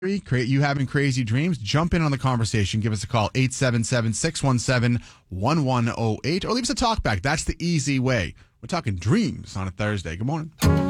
You having crazy dreams? Jump in on the conversation. Give us a call, 877-617-1108, or leave us a talk back. That's the easy way. We're talking dreams on a Thursday. Good morning.